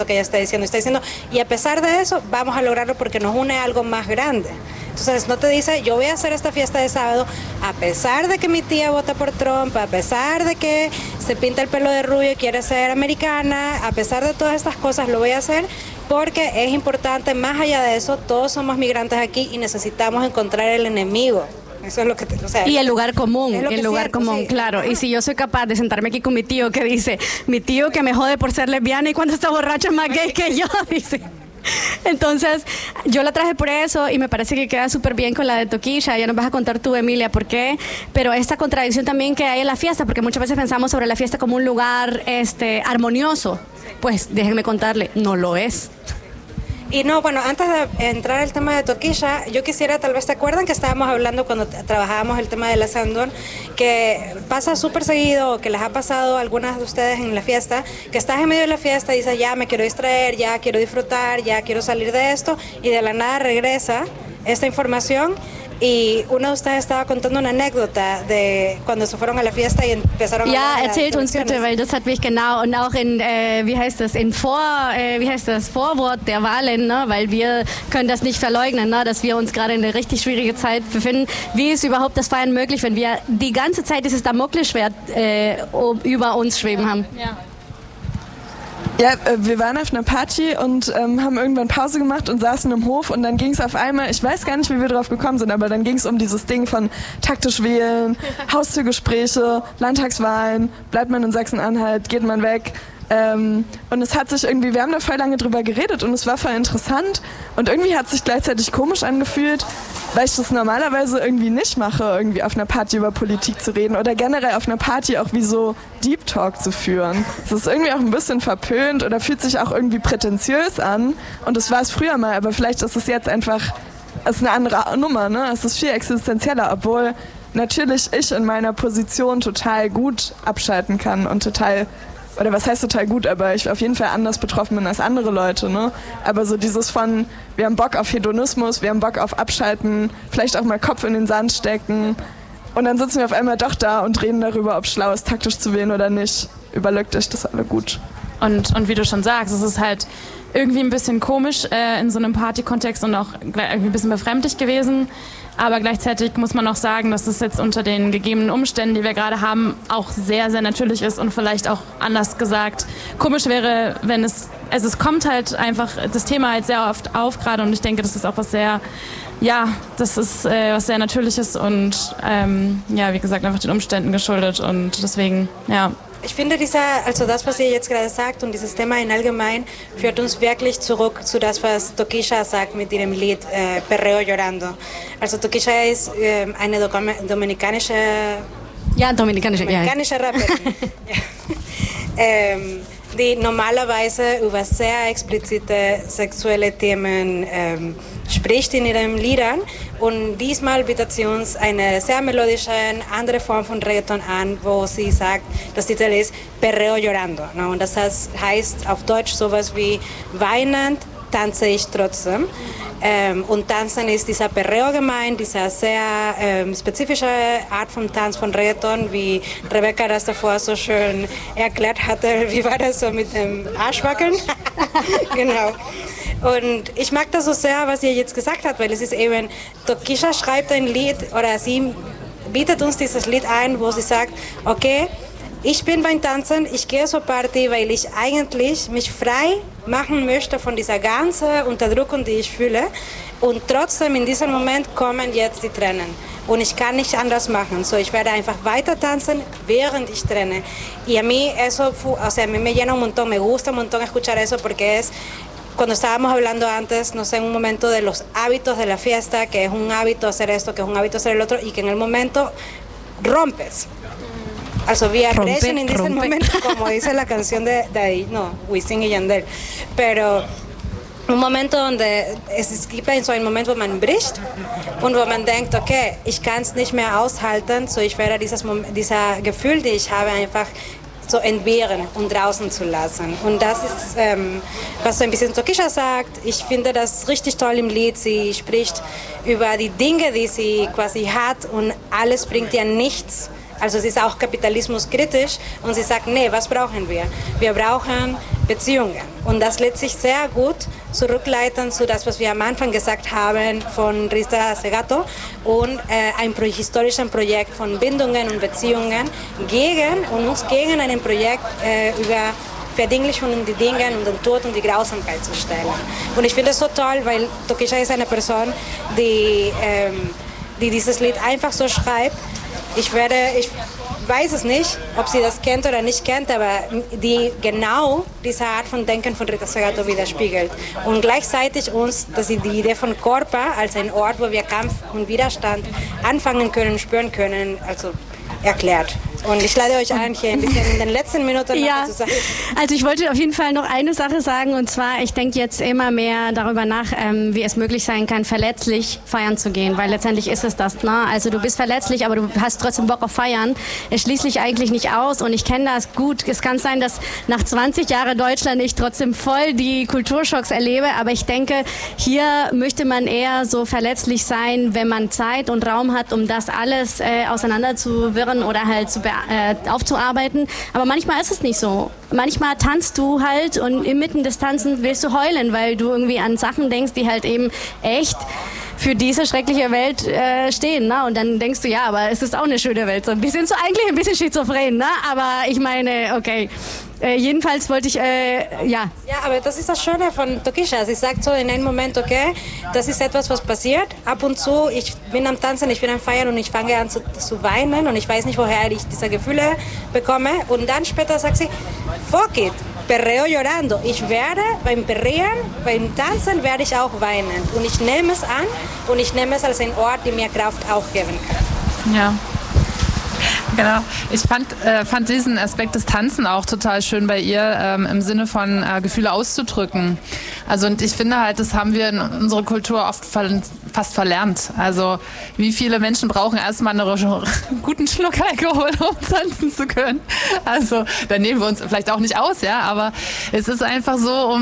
que ella está diciendo, y a pesar de eso vamos a lograrlo porque nos une algo más grande. Entonces no te dice, yo voy a hacer esta fiesta de sábado a pesar de que mi tía vota por Trump, a pesar de que se pinta el pelo de rubio y quiere ser americana, a pesar de todas estas cosas lo voy a hacer porque es importante, más allá de eso, todos somos migrantes aquí y necesitamos encontrar el enemigo. Eso es lo que y el lugar común, sí. Claro. Y si yo soy capaz de sentarme aquí con mi tío que dice, mi tío que me jode por ser lesbiana y cuando está borracho es más gay que yo, dice. Entonces, yo la traje por eso y me parece que queda súper bien con la de Toquilla. Ya nos vas a contar tú, Emilia, por qué. Pero esta contradicción también que hay en la fiesta, porque muchas veces pensamos sobre la fiesta como un lugar armonioso. Pues déjenme contarle, no lo es. Y no, bueno, antes de entrar al tema de Toquilla, yo quisiera, tal vez te acuerdan que estábamos hablando cuando trabajábamos el tema de la Sandón, que pasa súper seguido, que les ha pasado a algunas de ustedes en la fiesta, que estás en medio de la fiesta y dices, ya me quiero distraer, ya quiero disfrutar, ya quiero salir de esto, y de la nada regresa esta información. Y uno de ustedes estaba contando una anécdota de cuando se fueron a la fiesta y empezaron a Ja, erzählt uns bitte, weil das hat mich genau, und auch in, Vorwort der Wahlen, ne, weil wir können das nicht verleugnen, ne, dass wir uns gerade in eine richtig schwierige Zeit befinden. Wie ist überhaupt das Feiern möglich, wenn wir die ganze Zeit dieses Damoklesschwert über uns schweben haben? Ja. Ja, wir waren auf einer Party und haben irgendwann Pause gemacht und saßen im Hof und dann ging es auf einmal, ich weiß gar nicht, wie wir drauf gekommen sind, aber dann ging es um dieses Ding von taktisch wählen, Haustürgespräche, Landtagswahlen, bleibt man in Sachsen-Anhalt, geht man weg. Und es hat sich irgendwie, wir haben da voll lange drüber geredet und es war voll interessant und irgendwie hat es sich gleichzeitig komisch angefühlt, weil ich das normalerweise irgendwie nicht mache, irgendwie auf einer Party über Politik zu reden oder generell auf einer Party auch wie so Deep Talk zu führen. Es ist irgendwie auch ein bisschen verpönt oder fühlt sich auch irgendwie prätentiös an und das war es früher mal, aber vielleicht ist es jetzt einfach, es ist eine andere Nummer, ne? Es ist viel existenzieller, obwohl natürlich ich in meiner Position total gut abschalten kann und total, oder was heißt total gut, aber ich auf jeden Fall anders betroffen bin als andere Leute, ne? Aber so dieses von, wir haben Bock auf Hedonismus, wir haben Bock auf Abschalten, vielleicht auch mal Kopf in den Sand stecken und dann sitzen wir auf einmal doch da und reden darüber, ob es schlau ist, taktisch zu wählen oder nicht. Überlegt euch das alle gut. Und wie du schon sagst, es ist halt irgendwie ein bisschen komisch in so einem Party-Kontext und auch irgendwie ein bisschen befremdlich gewesen. Aber gleichzeitig muss man auch sagen, dass es jetzt unter den gegebenen Umständen, die wir gerade haben, auch sehr, sehr natürlich ist und vielleicht auch anders gesagt komisch wäre, wenn es kommt halt einfach das Thema halt sehr oft auf gerade und ich denke, das ist auch was sehr, das ist was sehr Natürliches und wie gesagt, einfach den Umständen geschuldet und deswegen, ja. Ich finde, das, was ihr jetzt gerade sagt und dieses Thema in allgemein, führt uns wirklich zurück zu das, was Toquilla sagt mit ihrem Lied Perreo Llorando. Also Toquilla ist eine dominikanische Rapperin, die normalerweise über sehr explizite sexuelle Themen spricht in ihren Liedern und diesmal bietet sie uns eine sehr melodische, andere Form von Reggaeton an, wo sie sagt, das Titel ist Perreo Llorando, ne? Und das heißt auf Deutsch sowas wie weinend tanze ich trotzdem. Und Tanzen ist dieser Perreo gemeint, dieser sehr spezifische Art von Tanz von Reggaeton, wie Rebecca das davor so schön erklärt hatte. Wie war das so mit dem Arschwackeln? Genau. Und ich mag das so sehr, was ihr jetzt gesagt habt, weil es ist eben, Toquilla schreibt ein Lied oder sie bietet uns dieses Lied ein, wo sie sagt, okay, ich bin beim Tanzen, ich gehe zur Party, weil ich eigentlich mich frei machen möchte von dieser ganzen Unterdrückung, die ich fühle. Und trotzdem in diesem Moment kommen jetzt die Tränen. Und ich kann nicht anders machen. So, ich werde einfach weiter tanzen, während ich trene. Y a mí eso, a mí me llena un montón, me gusta un montón escuchar eso porque es, cuando estábamos hablando antes, no sé, en un momento de los hábitos de la fiesta, que es un hábito hacer esto, que es un hábito hacer el otro, y que en el momento rompes. Also wir brechen in diesem Moment, como dice la canción de Wisin y Yandel. Pero un momento donde es gibt so einen Moment, wo man bricht und wo man denkt, okay, ich kann es nicht mehr aushalten, so ich werde dieser Gefühl, die ich habe, einfach so entbehren und draußen zu lassen. Und das ist, was so ein bisschen Toquilla sagt. Ich finde das richtig toll im Lied. Sie spricht über die Dinge, die sie quasi hat und alles bringt ihr nichts. Also sie ist auch kapitalismuskritisch und sie sagt, nee, was brauchen wir? Wir brauchen Beziehungen. Und das lässt sich sehr gut zurückleiten zu das, was wir am Anfang gesagt haben von Rita Segatto und ein historischen Projekt von Bindungen und Beziehungen gegen ein Projekt über Verdinglichung und die Dinge und den Tod und die Grausamkeit zu stellen. Und ich finde es so toll, weil Tokischa ist eine Person, die dieses Lied einfach so schreibt. Ich weiß es nicht, ob sie das kennt oder nicht kennt, aber die genau diese Art von Denken von Rita Segatto widerspiegelt. Und gleichzeitig uns, dass sie die Idee von Körper als ein Ort, wo wir Kampf und Widerstand anfangen können, spüren können, also erklärt. Und ich lade euch ein, hier ein bisschen in den letzten Minuten zu sagen. Also ich wollte auf jeden Fall noch eine Sache sagen, und zwar, ich denke jetzt immer mehr darüber nach, wie es möglich sein kann, verletzlich feiern zu gehen, weil letztendlich ist es das, ne? Also du bist verletzlich, aber du hast trotzdem Bock auf Feiern. Es schließt dich eigentlich nicht aus und ich kenne das gut. Es kann sein, dass nach 20 Jahren Deutschland ich trotzdem voll die Kulturschocks erlebe, aber ich denke, hier möchte man eher so verletzlich sein, wenn man Zeit und Raum hat, um das alles auseinanderzuwirren oder halt aufzuarbeiten. Aber manchmal ist es nicht so. Manchmal tanzt du halt und inmitten des Tanzens willst du heulen, weil du irgendwie an Sachen denkst, die halt eben echt für diese schreckliche Welt stehen. Ne? Und dann denkst du, ja, aber es ist auch eine schöne Welt. So eigentlich ein bisschen schizophren, ne? Aber ich meine, okay. Jedenfalls wollte ich, ja. Ja, aber das ist das Schöne von Tokischa. Sie sagt so in einem Moment, okay, das ist etwas, was passiert. Ab und zu, ich bin am Tanzen, ich bin am Feiern und ich fange an zu weinen und ich weiß nicht, woher ich diese Gefühle bekomme. Und dann später sagt sie, fuck it, perreo llorando. Ich werde beim Perrean, beim Tanzen werde ich auch weinen. Und ich nehme es an und ich nehme es als ein Ort, der mir Kraft auch geben kann. Ja. Genau. Ich fand diesen Aspekt des Tanzen auch total schön bei ihr, im Sinne von Gefühle auszudrücken. Also und ich finde halt, das haben wir in unserer Kultur oft fast verlernt. Also wie viele Menschen brauchen erstmal einen guten Schluck Alkohol, um tanzen zu können. Also da nehmen wir uns vielleicht auch nicht aus, ja, aber es ist einfach so,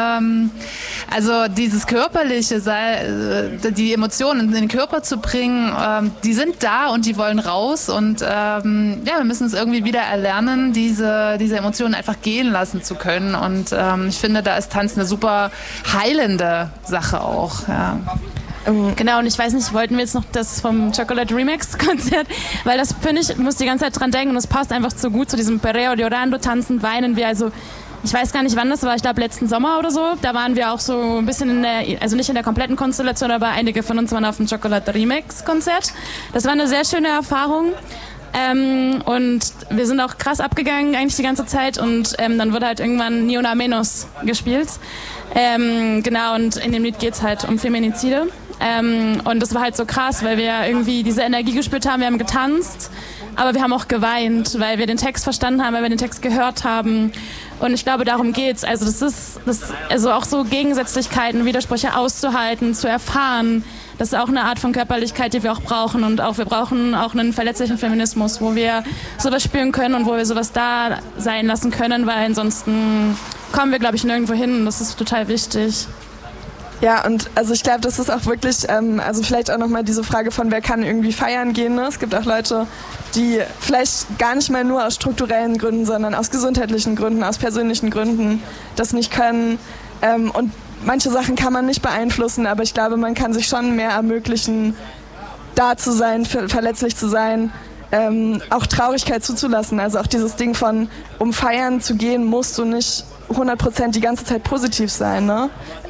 also dieses Körperliche, die Emotionen in den Körper zu bringen, die sind da und die wollen raus und ja, wir müssen es irgendwie wieder erlernen, diese Emotionen einfach gehen lassen zu können. Und ich finde, da ist Tanz eine super heilende Sache auch. Ja. Genau, und ich weiß nicht, wollten wir jetzt noch das vom Chocolate Remix Konzert, weil das finde ich, muss die ganze Zeit dran denken und es passt einfach so gut zu diesem Perreo llorando, tanzen, weinen wir, also ich weiß gar nicht, wann das war, ich glaube letzten Sommer oder so, da waren wir auch so ein bisschen also nicht in der kompletten Konstellation, aber einige von uns waren auf dem Chocolate Remix Konzert. Das war eine sehr schöne Erfahrung. Und wir sind auch krass abgegangen eigentlich die ganze Zeit und dann wurde halt irgendwann Ni Una Menos gespielt. Genau, und in dem Lied geht es halt um Feminizide. Und das war halt so krass, weil wir irgendwie diese Energie gespürt haben, wir haben getanzt, aber wir haben auch geweint, weil wir den Text verstanden haben, weil wir den Text gehört haben. Und ich glaube, darum geht's. Also also auch so Gegensätzlichkeiten, Widersprüche auszuhalten, zu erfahren. Das ist auch eine Art von Körperlichkeit, die wir auch brauchen. Und wir brauchen auch einen verletzlichen Feminismus, wo wir sowas spüren können und wo wir sowas da sein lassen können, weil ansonsten kommen wir, glaube ich, nirgendwo hin. Und das ist total wichtig. Ja, und also ich glaube, das ist auch wirklich, also vielleicht auch nochmal diese Frage von, wer kann irgendwie feiern gehen. Ne? Es gibt auch Leute, die vielleicht gar nicht mal nur aus strukturellen Gründen, sondern aus gesundheitlichen Gründen, aus persönlichen Gründen das nicht können. Und manche Sachen kann man nicht beeinflussen, aber ich glaube, man kann sich schon mehr ermöglichen, da zu sein, verletzlich zu sein, auch Traurigkeit zuzulassen. Also auch dieses Ding von, um feiern zu gehen, musst du nicht 100% die ganze Zeit positiv sein, ne?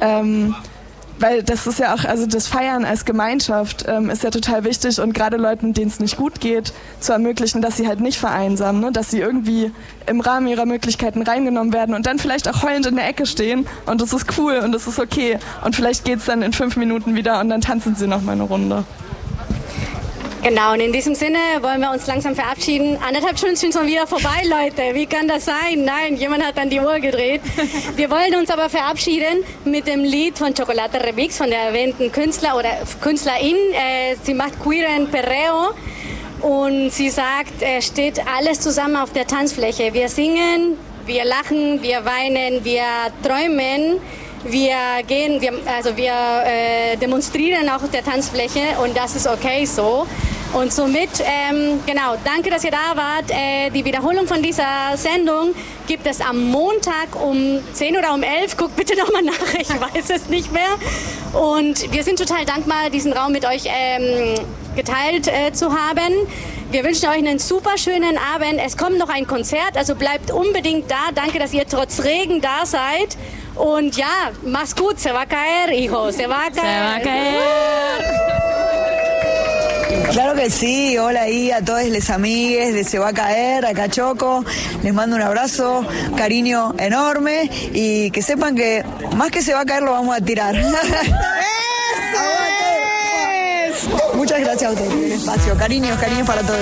Weil das ist ja auch, also das Feiern als Gemeinschaft ist ja total wichtig und gerade Leuten, denen es nicht gut geht, zu ermöglichen, dass sie halt nicht vereinsamen, ne? Dass sie irgendwie im Rahmen ihrer Möglichkeiten reingenommen werden und dann vielleicht auch heulend in der Ecke stehen und das ist cool und das ist okay und vielleicht geht's dann in 5 Minuten wieder und dann tanzen sie noch mal eine Runde. Genau, und in diesem Sinne wollen wir uns langsam verabschieden. 1,5 Stunden sind schon wieder vorbei, Leute. Wie kann das sein? Nein, jemand hat dann die Uhr gedreht. Wir wollen uns aber verabschieden mit dem Lied von Chocolate Remix, von der erwähnten Künstler oder Künstlerin. Sie macht queeren Perreo und sie sagt, es steht alles zusammen auf der Tanzfläche. Wir singen, wir lachen, wir weinen, wir träumen. Wir demonstrieren auch auf der Tanzfläche und das ist okay so. Und somit, genau, danke, dass ihr da wart. Die Wiederholung von dieser Sendung gibt es am Montag um 10 oder um 11. Guckt bitte nochmal nach, ich weiß es nicht mehr. Und wir sind total dankbar, diesen Raum mit euch geteilt zu haben. Wir wünschen euch einen super schönen Abend. Es kommt noch ein Konzert, also bleibt unbedingt da. Danke, dass ihr trotz Regen da seid. Und ja, mach's gut, se va a caer, hijo, se va a caer. Se va a caer. Claro que sí, hola ahí a todos les amigues de Se va a caer, a Cachoco, les mando un abrazo, cariño enorme y que sepan que más que se va a caer lo vamos a tirar. Muchas gracias a ustedes por el espacio, cariños para todos.